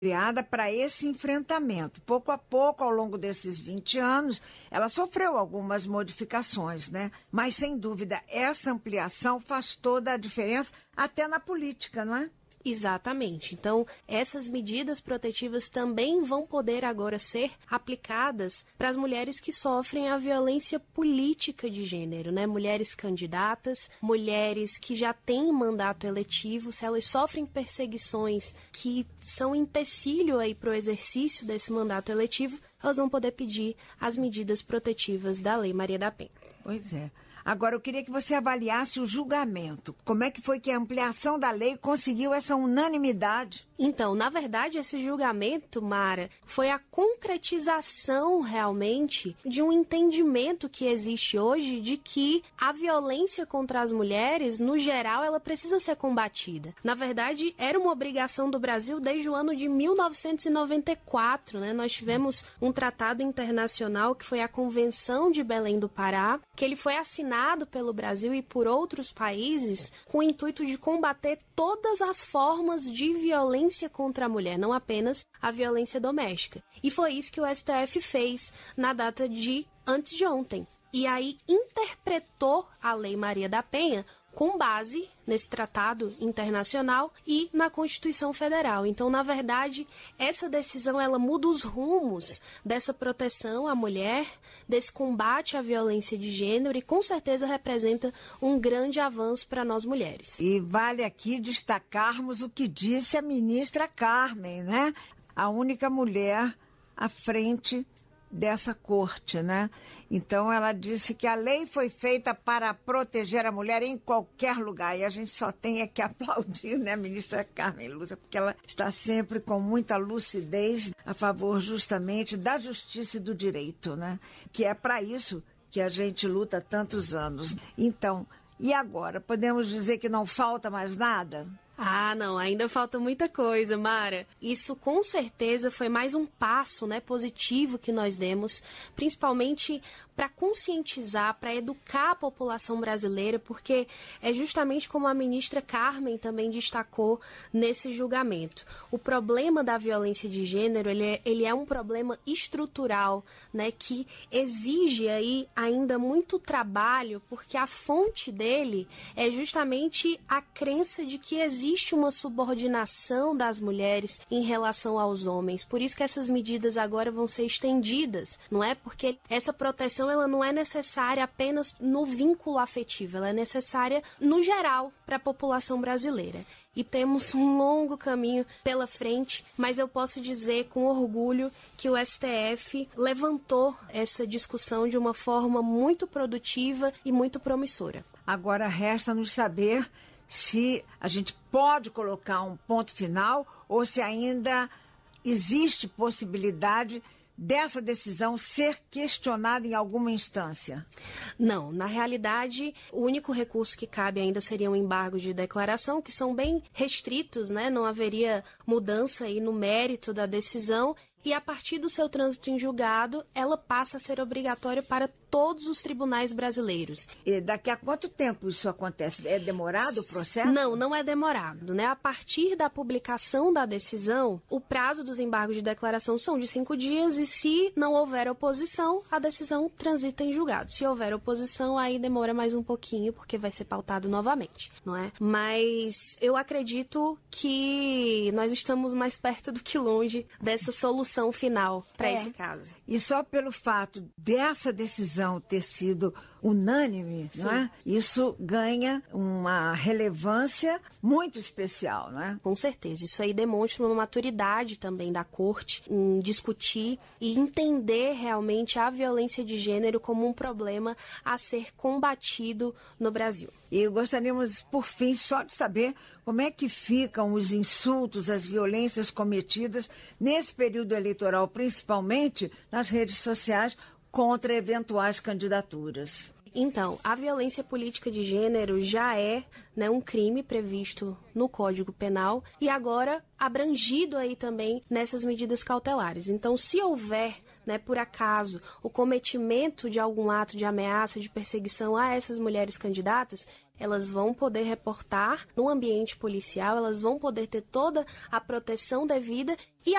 criada para esse enfrentamento. Pouco a pouco, ao longo desses 20 anos, ela sofreu algumas modificações, né? Mas, sem dúvida, essa ampliação faz toda a diferença, até na política, não é? Exatamente. Então, essas medidas protetivas também vão poder agora ser aplicadas para as mulheres que sofrem a violência política de gênero, né? Mulheres candidatas, mulheres que já têm mandato eletivo, se elas sofrem perseguições que são empecilho aí para o exercício desse mandato eletivo, elas vão poder pedir as medidas protetivas da Lei Maria da Penha. Pois é. Agora, eu queria que você avaliasse o julgamento. Como é que foi que a ampliação da lei conseguiu essa unanimidade? Então, na verdade, esse julgamento, Mara, foi a concretização realmente de um entendimento que existe hoje de que a violência contra as mulheres, no geral, ela precisa ser combatida. Na verdade, era uma obrigação do Brasil desde o ano de 1994, né? Nós tivemos um tratado internacional que foi a Convenção de Belém do Pará, que ele foi assinado pelo Brasil e por outros países com o intuito de combater todas as formas de violência contra a mulher, não apenas a violência doméstica. E foi isso que o STF fez na data de antes de ontem. E aí interpretou a Lei Maria da Penha com base nesse tratado internacional e na Constituição Federal. Então, na verdade, essa decisão ela muda os rumos dessa proteção à mulher, desse combate à violência de gênero e com certeza representa um grande avanço para nós mulheres. E vale aqui destacarmos o que disse a ministra Carmen, né? A única mulher à frente dessa corte, né? Então ela disse que a lei foi feita para proteger a mulher em qualquer lugar e a gente só tem que aplaudir, né, a ministra Carmen Lúcia, porque ela está sempre com muita lucidez a favor justamente da justiça e do direito, né? Que é para isso que a gente luta há tantos anos. Então, e agora? Podemos dizer que não falta mais nada? Ah, não, ainda falta muita coisa, Mara. Isso com certeza foi mais um passo, né, positivo que nós demos, principalmente para conscientizar, para educar a população brasileira, porque é justamente como a ministra Carmen também destacou nesse julgamento. O problema da violência de gênero, ele é um problema estrutural, né, que exige aí ainda muito trabalho, porque a fonte dele é justamente a crença de que existe uma subordinação das mulheres em relação aos homens. Por isso que essas medidas agora vão ser estendidas, não é? Porque essa proteção ela não é necessária apenas no vínculo afetivo, ela é necessária no geral para a população brasileira. E temos um longo caminho pela frente, mas eu posso dizer com orgulho que o STF levantou essa discussão de uma forma muito produtiva e muito promissora. Agora resta-nos saber se a gente pode colocar um ponto final ou se ainda existe possibilidade dessa decisão ser questionada em alguma instância? Não, na realidade, o único recurso que cabe ainda seria um embargo de declaração, que são bem restritos, né? Não haveria mudança aí no mérito da decisão. E a partir do seu trânsito em julgado, ela passa a ser obrigatória para todos os tribunais brasileiros. E daqui a quanto tempo isso acontece? É demorado o processo? Não, não é demorado, né? A partir da publicação da decisão, o prazo dos embargos de declaração são de 5 dias e se não houver oposição, a decisão transita em julgado. Se houver oposição, aí demora mais um pouquinho, porque vai ser pautado novamente, não é? Mas eu acredito que nós estamos mais perto do que longe dessa solução final para esse caso. E só pelo fato dessa decisão ter sido unânime, não é? Isso ganha uma relevância muito especial, não é? Com certeza. Isso aí demonstra uma maturidade também da corte em discutir e entender realmente a violência de gênero como um problema a ser combatido no Brasil. E gostaríamos, por fim, só de saber como é que ficam os insultos, as violências cometidas nesse período eleitoral, principalmente nas redes sociais, contra eventuais candidaturas. Então, a violência política de gênero já é, né, um crime previsto no Código Penal e agora abrangido aí também nessas medidas cautelares. Então, se houver, né, por acaso, o cometimento de algum ato de ameaça, de perseguição a essas mulheres candidatas, elas vão poder reportar no ambiente policial, elas vão poder ter toda a proteção devida e